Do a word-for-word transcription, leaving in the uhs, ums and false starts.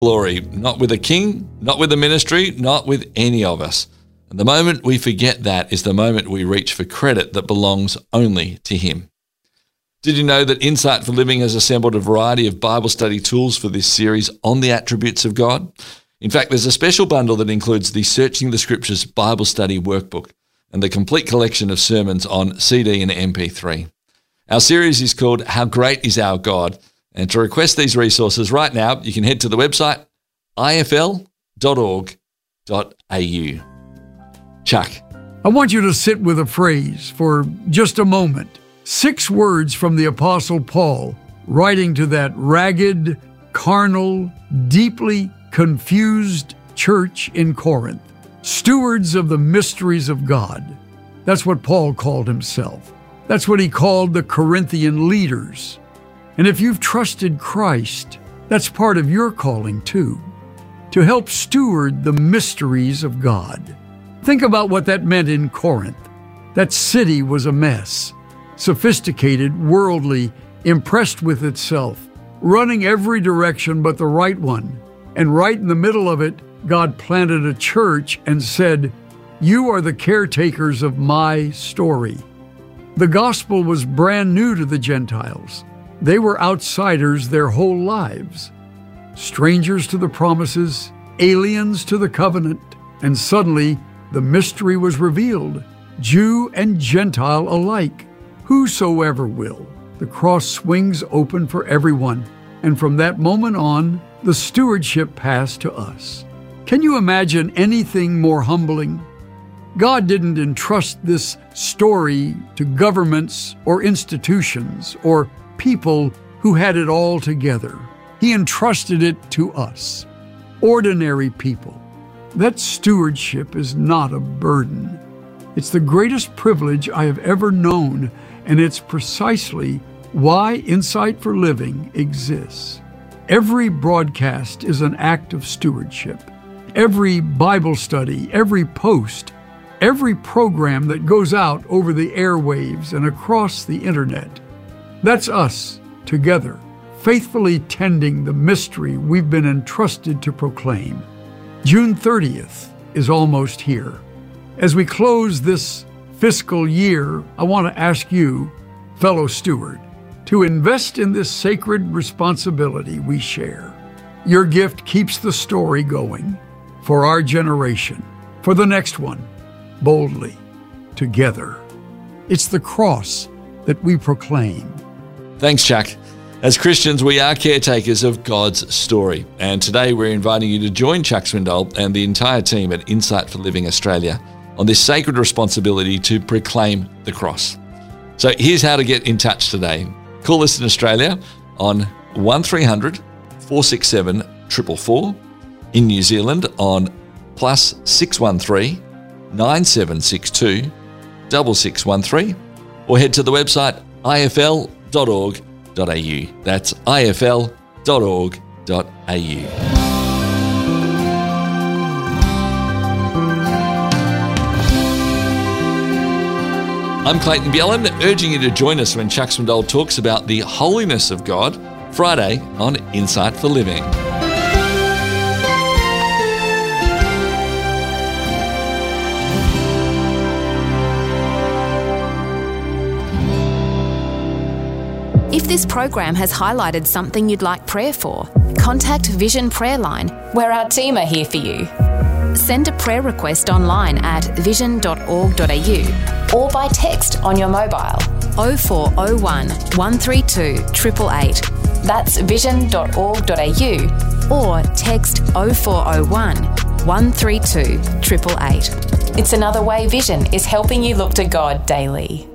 glory, not with a king, not with a ministry, not with any of us. And the moment we forget that is the moment we reach for credit that belongs only to him. Did you know that Insight for Living has assembled a variety of Bible study tools for this series on the attributes of God? In fact, there's a special bundle that includes the Searching the Scriptures Bible Study Workbook and the complete collection of sermons on C D and M P three. Our series is called How Great Is Our God? And to request these resources right now, you can head to the website I F L dot org dot A U. Chuck. I want you to sit with a phrase for just a moment. Six words from the Apostle Paul, writing to that ragged, carnal, deeply confused church in Corinth. Stewards of the mysteries of God. That's what Paul called himself. That's what he called the Corinthian leaders. And if you've trusted Christ, that's part of your calling too, to help steward the mysteries of God. Think about what that meant in Corinth. That city was a mess, sophisticated, worldly, impressed with itself, running every direction but the right one. And right in the middle of it, God planted a church and said, "You are the caretakers of my story." The gospel was brand new to the Gentiles. They were outsiders their whole lives, strangers to the promises, aliens to the covenant, and suddenly the mystery was revealed, Jew and Gentile alike. Whosoever will. The cross swings open for everyone, and from that moment on, the stewardship passed to us. Can you imagine anything more humbling? God didn't entrust this story to governments or institutions or people who had it all together. He entrusted it to us, ordinary people. That stewardship is not a burden. It's the greatest privilege I have ever known, and it's precisely why Insight for Living exists. Every broadcast is an act of stewardship. Every Bible study, every post, every program that goes out over the airwaves and across the internet. That's us, together, faithfully tending the mystery we've been entrusted to proclaim. June thirtieth is almost here. As we close this fiscal year, I want to ask you, fellow steward, to invest in this sacred responsibility we share. Your gift keeps the story going for our generation, for the next one, boldly, together. It's the cross that we proclaim. Thanks, Chuck. As Christians, we are caretakers of God's story. And today we're inviting you to join Chuck Swindoll and the entire team at Insight for Living Australia on this sacred responsibility to proclaim the cross. So here's how to get in touch today. Call us in Australia on one three hundred, four six seven, four four four, in New Zealand on plus six one three, nine seven six two, six six one three, or head to the website I F L dot org dot A U. That's I F L dot org dot A U. I'm Clayton Bjelland, urging you to join us when Chuck Swindoll talks about the holiness of God, Friday on Insight for Living. If this program has highlighted something you'd like prayer for, contact Vision Prayer Line, where our team are here for you. Send a prayer request online at vision dot org dot A U or by text on your mobile oh four oh one, one three two, eight eight eight. That's vision dot org dot A U or text oh four oh one, one three two, eight eight eight. It's another way Vision is helping you look to God daily.